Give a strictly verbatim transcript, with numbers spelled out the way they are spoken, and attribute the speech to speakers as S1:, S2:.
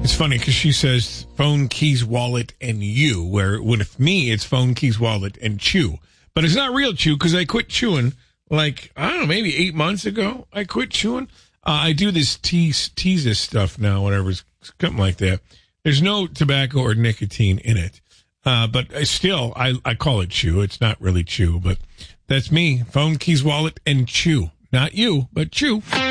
S1: It's funny because she says phone, keys, wallet, and you, where with me, it's phone, keys, wallet, and chew. But it's not real chew because I quit chewing like, I don't know, maybe eight months ago. I quit chewing. Uh, I do this tease, teases stuff now, whatever, something like that. There's no tobacco or nicotine in it. Uh, but I still, I, I call it chew. It's not really chew, but that's me. Phone, keys, wallet, and chew. Not you, but chew.